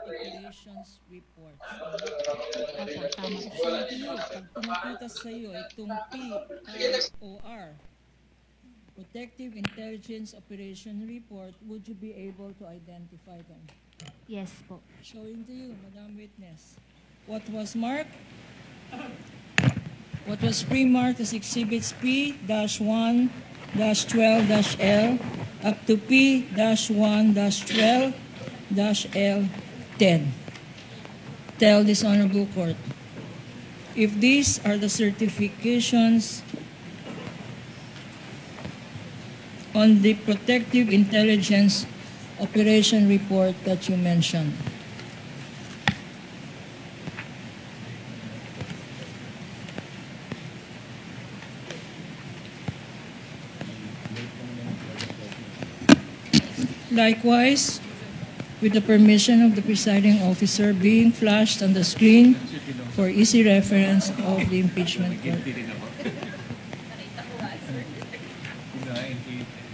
operations reports. Opo, tama po. Showing to you, pag pumupunta sa iyo itong PIOR, Protective Intelligence Operation Report, would you be able to identify them? Yes po. Showing to you, Madam Witness. What was marked? What was pre-marked as Exhibits P-1-12-L up to P-1-12-L10. Tell this Honorable Court, if these are the certifications on the Protective Intelligence Operation Report that you mentioned. Likewise, with the permission of the presiding officer, being flashed on the screen for easy reference of the impeachment court.